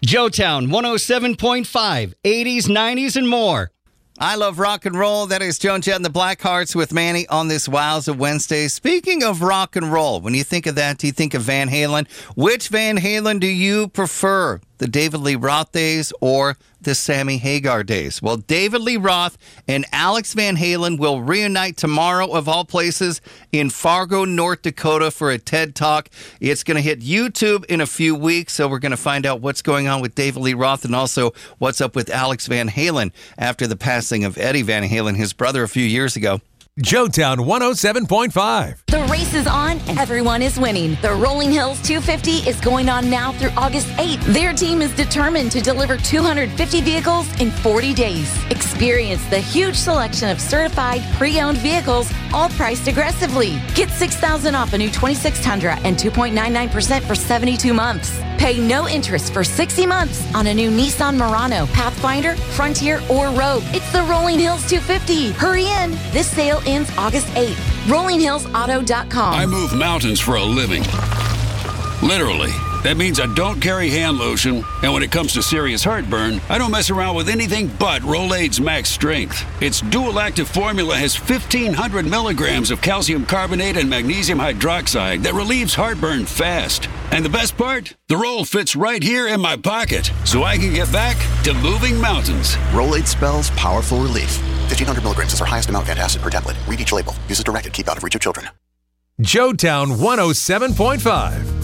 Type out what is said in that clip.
Joetown 107.5, 80s, 90s, and more. I love rock and roll. That is Joan Jett and the Blackhearts with Manny on this Wowza Wednesday. Speaking of rock and roll, when you think of that, do you think of Van Halen? Which Van Halen do you prefer? The David Lee Roth days or the Sammy Hagar days? Well, David Lee Roth and Alex Van Halen will reunite tomorrow, of all places, in Fargo, North Dakota for a TED Talk. It's going to hit YouTube in a few weeks, so we're going to find out what's going on with David Lee Roth and also what's up with Alex Van Halen after the passing of Eddie Van Halen, his brother, a few years ago. Joetown 107.5. The race is on and everyone is winning. The Rolling Hills 250 is going on now through August 8th. Their team is determined to deliver 250 vehicles in 40 days. Experience the huge selection of certified pre-owned vehicles, all priced aggressively. Get $6,000 off a new 26 Tundra and 2.99% for 72 months. Pay no interest for 60 months on a new Nissan Murano, Pathfinder, Frontier, or Rogue. It's the Rolling Hills 250. Hurry in. This sale ends August 8th. RollingHillsAuto.com. I move mountains for a living. Literally. That means I don't carry hand lotion, and when it comes to serious heartburn, I don't mess around with anything but Rolaids Max Strength. Its dual-active formula has 1,500 milligrams of calcium carbonate and magnesium hydroxide that relieves heartburn fast. And the best part? The roll fits right here in my pocket, so I can get back to moving mountains. Rolaids spells powerful relief. 1,500 milligrams is our highest amount of antacid per tablet. Read each label. Use as directed. Keep out of reach of children. Joetown 107.5.